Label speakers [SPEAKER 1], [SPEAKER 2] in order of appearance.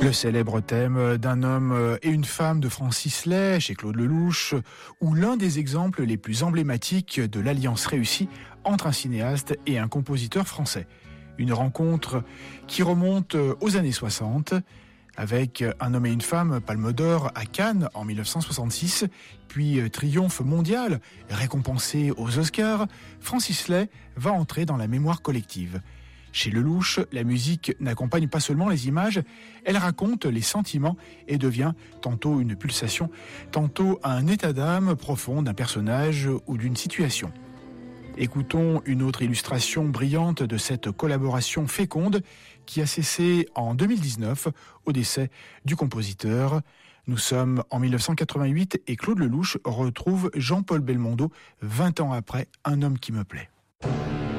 [SPEAKER 1] Le célèbre thème d'un homme et une femme de Francis Lay chez Claude Lelouch, ou l'un des exemples les plus emblématiques de l'alliance réussie entre un cinéaste et un compositeur français. Une rencontre qui remonte aux années 60, avec Un homme et une femme, Palme d'Or à Cannes en 1966, puis triomphe mondial, récompensé aux Oscars, Francis Lay va entrer dans la mémoire collective. Chez Lelouch, la musique n'accompagne pas seulement les images, elle raconte les sentiments et devient tantôt une pulsation, tantôt un état d'âme profond d'un personnage ou d'une situation. Écoutons une autre illustration brillante de cette collaboration féconde qui a cessé en 2019 au décès du compositeur. Nous sommes en 1988 et Claude Lelouch retrouve Jean-Paul Belmondo 20 ans après Un homme qui me plaît.